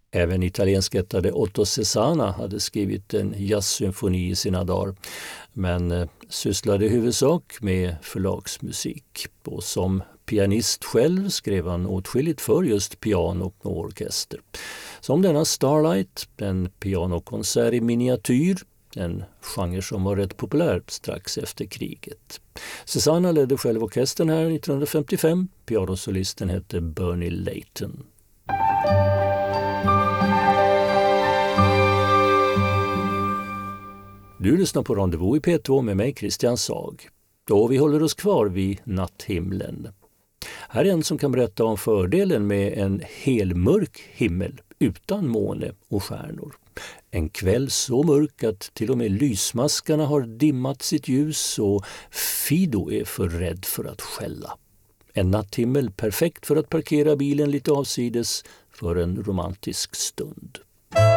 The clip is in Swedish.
Även italienskättade Otto Cesana hade skrivit en jazzsymfoni i sina dagar, men sysslade i huvudsak med förlagsmusik. Och som pianist själv skrev han åtskilligt för just piano och orkester. Som denna Starlight, en pianokonsert i miniatyr, en genre som var rätt populär strax efter kriget. Cesana ledde själv orkestern här 1955. Pianosolisten hette Bernie Layton. Du lyssnar på Rendezvous i P2 med mig, Christian Sag. Då vi håller oss kvar vid natthimlen. Här är en som kan berätta om fördelen med en helmörk himmel utan måne och stjärnor. En kväll så mörk att till och med lysmaskarna har dimmat sitt ljus och Fido är för rädd för att skälla. En natthimmel perfekt för att parkera bilen lite avsides för en romantisk stund.